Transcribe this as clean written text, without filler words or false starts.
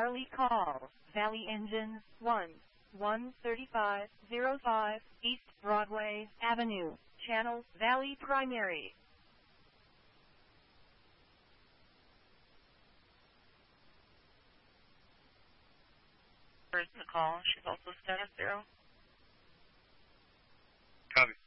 Charlie call, Valley Engine 13505 East Broadway Avenue, Channel Valley Primary. In the call, she's also status 0. Copy.